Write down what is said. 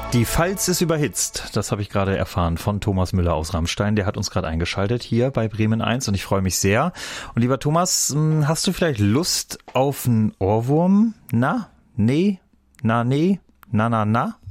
Die Pfalz ist überhitzt, das habe ich gerade erfahren von Thomas Müller aus Rammstein. Der hat uns gerade eingeschaltet hier bei Bremen 1 und ich freue mich sehr. Und lieber Thomas, hast du vielleicht Lust auf einen Ohrwurm? Na? Nee? Na, nee? Na, na, na?